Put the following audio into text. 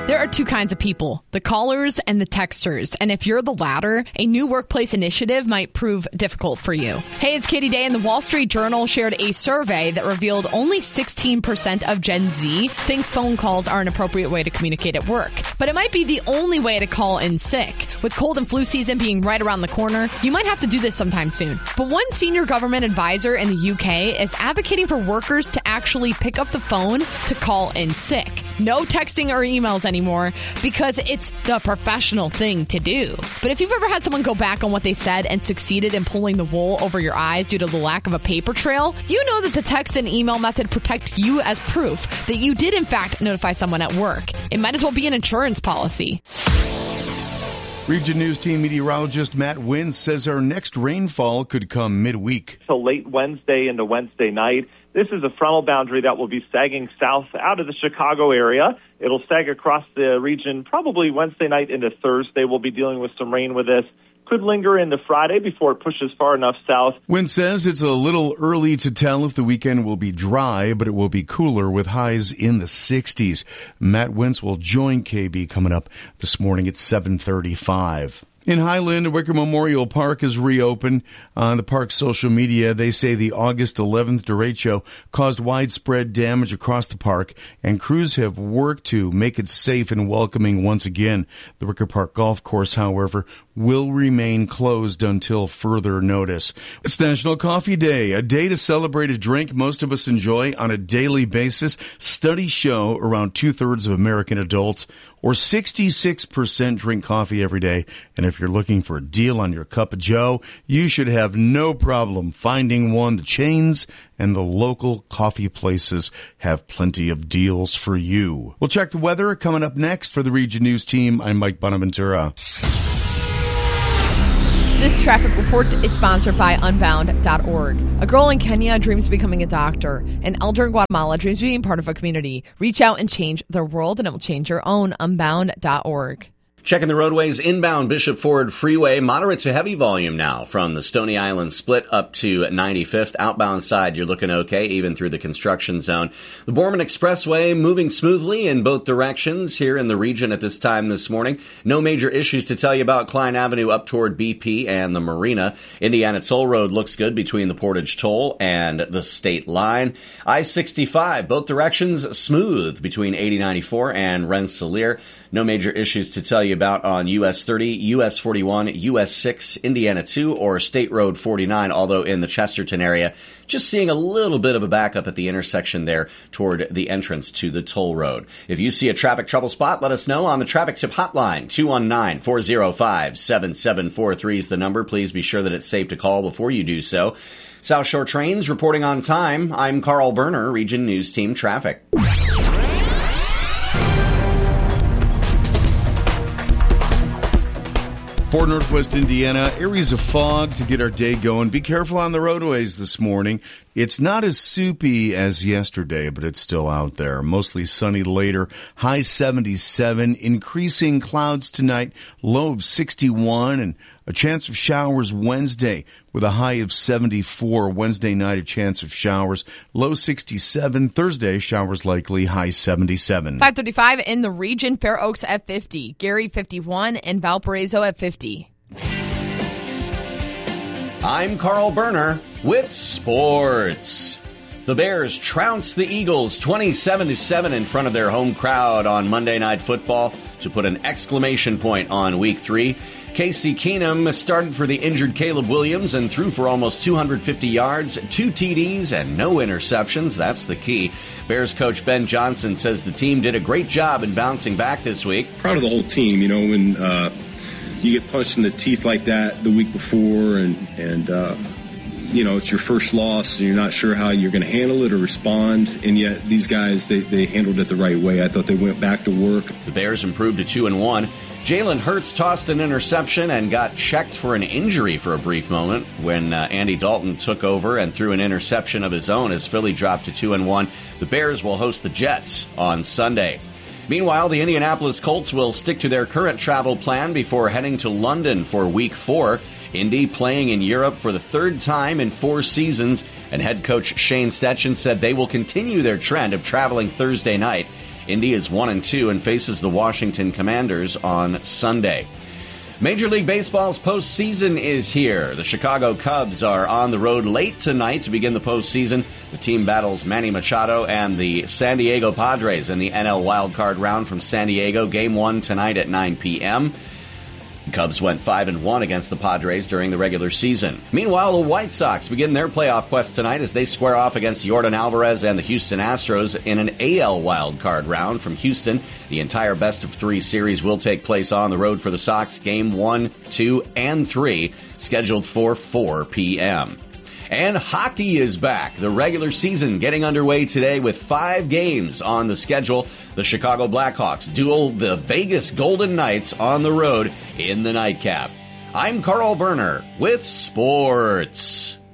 There are two kinds of people, the callers and the texters. And if you're the latter, a new workplace initiative might prove difficult for you. Hey, it's Katie Day, and the Wall Street Journal shared a survey that revealed only 16% of Gen Z think phone calls are an appropriate way to communicate at work. But it might be the only way to call in sick. With cold and flu season being right around the corner, you might have to do this sometime soon. But one senior government advisor in the UK is advocating for workers to actually pick up the phone to call in sick. No texting or emails anymore because it's the professional thing to do. But if you've ever had someone go back on what they said and succeeded in pulling the wool over your eyes due to the lack of a paper trail, you know that the text and email method protect you as proof that you did in fact notify someone at work. It might as well be an insurance policy. Region News Team meteorologist Matt Wins says our next rainfall could come midweek. So late Wednesday into Wednesday night. This is a frontal boundary that will be sagging south out of the Chicago area. It'll sag across the region probably Wednesday night into Thursday. We'll be dealing with some rain with this. Could linger into Friday before it pushes far enough south. Wynn says it's a little early to tell if the weekend will be dry, but it will be cooler with highs in the 60s. Matt Wentz will join KB coming up this morning at 7:35. In Highland, Wicker Memorial Park is reopened. On the park's social media, they say the August 11th derecho caused widespread damage across the park, and crews have worked to make it safe and welcoming once again. The Wicker Park Golf Course, however, will remain closed until further notice. It's National Coffee Day, a day to celebrate a drink most of us enjoy on a daily basis. Studies show around 2/3 of American adults, or 66%, drink coffee every day. And if you're looking for a deal on your cup of joe, you should have no problem finding one. The chains and the local coffee places have plenty of deals for you. We'll check the weather coming up next. For the Region News Team, I'm Mike Bonaventura. This traffic report is sponsored by Unbound.org. A girl in Kenya dreams of becoming a doctor. An elder in Guatemala dreams of being part of a community. Reach out and change their world, and it will change your own. Unbound.org. Checking the roadways, inbound Bishop Ford Freeway, moderate to heavy volume now from the Stony Island split up to 95th. Outbound side, you're looking okay, even through the construction zone. The Borman Expressway moving smoothly in both directions here in the region at this time this morning. No major issues to tell you about. Klein Avenue up toward BP and the Marina. Indiana Toll Road looks good between the Portage Toll and the state line. I-65, both directions smooth between 8094 and Rensselaer. No major issues to tell you about on US 30, US 41, US 6, Indiana 2, or State Road 49, although in the Chesterton area, just seeing a little bit of a backup at the intersection there toward the entrance to the toll road. If you see a traffic trouble spot, let us know on the traffic tip hotline. 219-405-7743 is the number. Please be sure that it's safe to call before you do so. South Shore Trains reporting on time. I'm Carl Berner, Region News Team Traffic. For Northwest Indiana, areas of fog to get our day going. Be careful on the roadways this morning. It's not as soupy as yesterday, but it's still out there. Mostly sunny later. High 77. Increasing clouds tonight. Low of 61 and a chance of showers Wednesday with a high of 74. Wednesday night, a chance of showers. Low 67. Thursday, showers likely. High 77. 5:35 in the region. Fair Oaks at 50. Gary 51 and Valparaiso at 50. I'm Carl Berner with sports. The Bears trounced the Eagles 27-7 in front of their home crowd on Monday Night Football to put an exclamation point on Week 3. Casey Keenum started for the injured Caleb Williams and threw for almost 250 yards, 2 TDs, and no interceptions. That's the key. Bears coach Ben Johnson says the team did a great job in bouncing back this week. Proud of the whole team. You know, when you get punched in the teeth like that the week before and you know, it's your first loss and you're not sure how you're going to handle it or respond, and yet these guys, they handled it the right way. I thought they went back to work. The Bears improved to 2-1. Jalen Hurts tossed an interception and got checked for an injury for a brief moment when Andy Dalton took over and threw an interception of his own as Philly dropped to 2-1. The Bears will host the Jets on Sunday. Meanwhile, the Indianapolis Colts will stick to their current travel plan before heading to London for Week 4. Indy playing in Europe for the third time in 4 seasons, and head coach Shane Steichen said they will continue their trend of traveling Thursday night. Indy is 1-2 and faces the Washington Commanders on Sunday. Major League Baseball's postseason is here. The Chicago Cubs are on the road late tonight to begin the postseason. The team battles Manny Machado and the San Diego Padres in the NL wildcard round from San Diego. Game 1 tonight at 9 p.m. The Cubs went 5-1 against the Padres during the regular season. Meanwhile, the White Sox begin their playoff quest tonight as they square off against Yordan Alvarez and the Houston Astros in an AL wildcard round from Houston. The entire best-of-3 series will take place on the road for the Sox. Game 1, 2, and 3 scheduled for 4 p.m. And hockey is back. The regular season getting underway today with 5 games on the schedule. The Chicago Blackhawks duel the Vegas Golden Knights on the road in the nightcap. I'm Carl Berner with sports.